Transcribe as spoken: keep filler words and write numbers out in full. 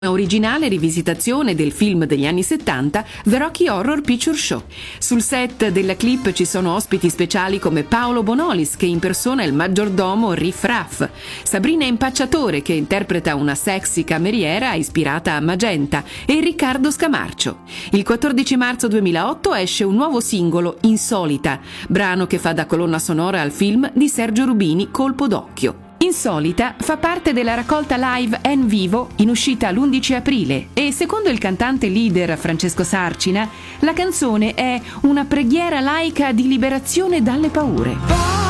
Originale rivisitazione del film degli anni settanta The Rocky Horror Picture Show. Sul set della clip ci sono ospiti speciali come Paolo Bonolis, che impersona il maggiordomo Riff Raff, Sabrina Impacciatore, che interpreta una sexy cameriera ispirata a Magenta, e Riccardo Scamarcio. Il quattordici marzo duemilaotto esce un nuovo singolo, Insolita, brano che fa da colonna sonora al film di Sergio Rubini, Colpo d'occhio. Insolita fa parte della raccolta live En Vivo in uscita l'undici aprile e, secondo il cantante leader Francesco Sarcina, la canzone è una preghiera laica di liberazione dalle paure.